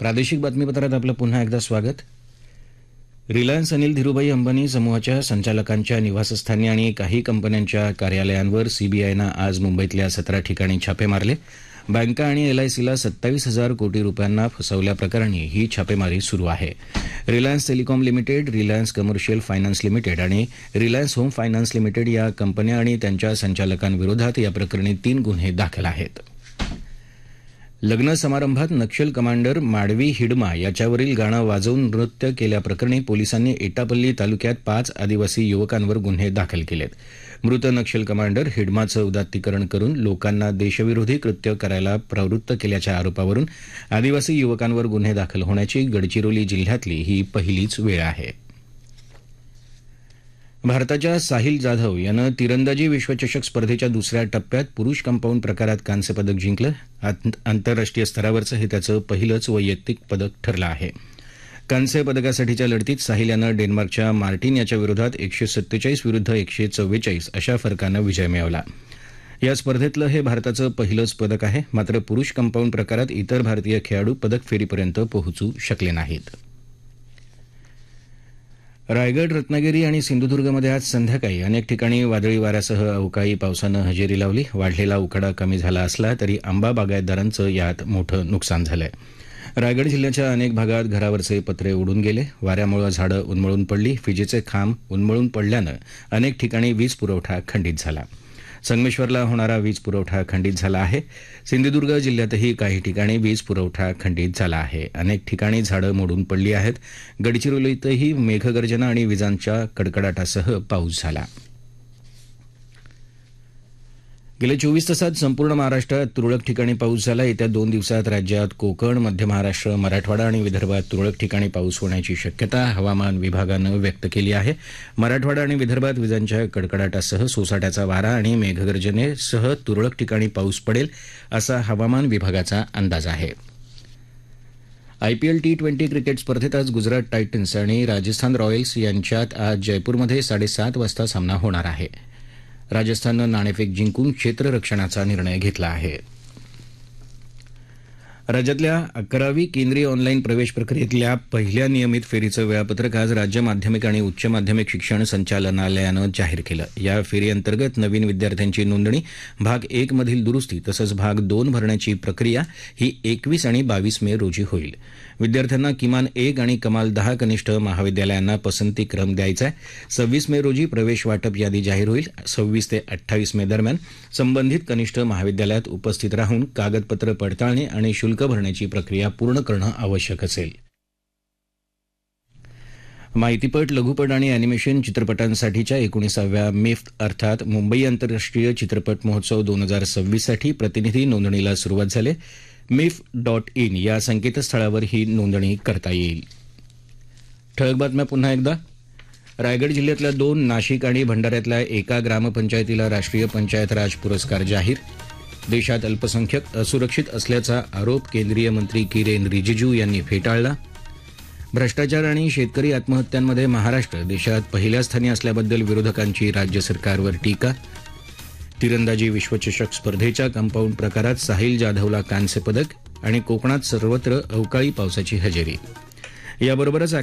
प्रादेशिक बातमीपत्रात आपलं पुन्हा एकदा स्वागत. रिलायन्स अनिल धीरुभाई अंबानी समूहाच्या संचालकांच्या निवासस्थानी आणि काही कंपन्यांच्या कार्यालयांवर सीबीआयनं आज मुंबईतल्या 17 ठिकाणी छापे मारले. बँका आणि एलआयसीला 27,000 कोटी रुपयांना फसवल्याप्रकरणी ही छापेमारी सुरू आहे. Reliance telecom limited, Reliance commercial finance limited आणि रिलायन्स होम फायनान्स लिमिटेड या कंपन्या आणि त्यांच्या संचालकांविरोधात या प्रकरणी 3 गुन्हे दाखल आहेत. लग्न समारंभात नक्षल कमांडर माडवी हिडमा याच्यावरील गाणं वाजवून नृत्य केल्याप्रकरणी पोलिसांनी एटापल्ली तालुक्यात 5 आदिवासी युवकांवर गुन्हे दाखल केलेत. मृत नक्षल कमांडर हिडमाचं उदात्तीकरण करून लोकांना देशविरोधी कृत्य करायला प्रवृत्त केल्याच्या आरोपावरून आदिवासी युवकांवर गुन्हे दाखल होण्याची गडचिरोली जिल्ह्यातली ही पहिलीच वेळ आहे. भारताच्या साहिल जाधव यानं तिरंदाजी विश्वचषक स्पर्धेच्या दुसऱ्या टप्प्यात पुरुष कंपाऊंड प्रकारात कांस्यपदक जिंकलं. आंतरराष्ट्रीय स्तरावरचं हे त्याचं पहिलंच वैयक्तिक पदक ठरलं आहे. कांस्य पदकासाठीच्या लढतीत साहिल यानं डेन्मार्कच्या मार्टिन याच्या विरोधात 147 विरुद्ध 144 अशा फरकानं विजय मिळवला. या स्पर्धेतलं हे भारताचं पहिलंच पदक आहे. मात्र पुरुष कंपाऊंड प्रकारात इतर भारतीय खेळाडू पदक फेरीपर्यंत पोहोचू शकले नाहीत. रायगड, रत्नागिरी आणि सिंधुदुर्गमध्ये आज संध्याकाळी अनेक ठिकाणी वादळी वाऱ्यासह अवकाळी पावसानं हजेरी लावली. वाढलेला उकाडा कमी झाला असला तरी आंबा बागायतदारांचं यात मोठं नुकसान झालंय. रायगड जिल्ह्याच्या अनेक भागात घरावरचे पत्रे उडून गेले. वाऱ्यामुळे झाडं उन्मळून पडली. विजेचे खांब उन्मळून पडल्यानं अनेक ठिकाणी वीज पुरवठा खंडित झाला. संगमेश्वरला होणारा वीज पुरवठा खंडित झाला आहे. सिंधुदुर्ग जिल्ह्यातही काही ठिकाणी वीज पुरवठा खंडित झाला आहे. अनेक ठिकाणी झाडं मोडून पडली आहेत. गडचिरोलीतही मेघगर्जना आणि विजांच्या कडकडाटासह पाऊस झाला. गेल्या 24 तासात संपूर्ण महाराष्ट्रात तुरळक ठिकाणी पाऊस झाला. येत्या 2 दिवसात राज्यात कोकण, मध्य महाराष्ट्र, मराठवाडा आणि विदर्भात तुरळक ठिकाणी पाऊस होण्याची शक्यता हवामान विभागानं व्यक्त केली आहे. मराठवाडा आणि विदर्भात विजांच्या कडकडाटासह सोसाट्याचा वारा आणि मेघगर्जनेसह तुरळक ठिकाणी पाऊस पडेल असा हवामान विभागाचा अंदाज आहे. आयपीएल T20 क्रिकेट स्पर्धेत आज गुजरात टायटन्स आणि राजस्थान रॉयल्स यांच्यात आज जयपूरमध्ये 7:30 वाजता सामना होणार आहे. राजस्थाननं नाणेफेक जिंकून क्षेत्ररक्षणाचा निर्णय घेतला आहे. राज्यातल्या 11वी केंद्रीय ऑनलाईन प्रवेश प्रक्रियेतल्या पहिल्या नियमित फेरीचं वेळापत्रक आज राज्य माध्यमिक आणि उच्च माध्यमिक शिक्षण संचालनालयानं जाहीर केलं. या फेरीअंतर्गत नवीन विद्यार्थ्यांची नोंदणी, भाग 1 मधील दुरुस्ती तसंच भाग 2 भरण्याची प्रक्रिया ही 21 आणि 22 मे रोजी होईल. विद्यार्थ्यांना किमान 1 आणि कमाल 10 कनिष्ठ महाविद्यालयांना पसंती क्रम द्यायचा आहे. 26 मे रोजी प्रवेश वाटप यादी जाहीर होईल. 26 ते 28 मे दरम्यान संबंधित कनिष्ठ महाविद्यालयात उपस्थित राहून कागदपत्र पडताळणी आणि शुल्क भरण्याची प्रक्रिया पूर्ण करणं आवश्यक असेल. माहितीपट, लघुपट आणि अॅनिमेशन चित्रपटांसाठीच्या 19व्या मिफ्त अर्थात मुंबई आंतरराष्ट्रीय चित्रपट महोत्सव 2026 साठी प्रतिनिधी नोंदणीला सुरुवात झाली. MIFF.in या संकेतस्थळावर ही नोंदणी करता येईल. ठळक बातम्या पुन्हा एकदा. रायगड जिल्ह्यातल्या 2, नाशिक आणि भंडाऱ्यातल्या एका ग्रामपंचायतीला राष्ट्रीय पंचायत राज पुरस्कार जाहीर. देशात अल्पसंख्याक असुरक्षित असल्याचा आरोप केंद्रीय मंत्री किरेन रिजिजू यांनी फेटाळला. भ्रष्टाचार आणि शेतकरी आत्महत्यांमध्ये महाराष्ट्र देशात पहिल्या स्थानी असल्याबद्दल विरोधकांची राज्य सरकारवर टीका. तिरंदाजी विश्वचषक स्पर्धेच्या कंपाऊंड प्रकारात साहिल जाधवला कांस्य पदक आणि कोकणात सर्वत्र अवकाळी पावसाची हजेरी. याबरोबरच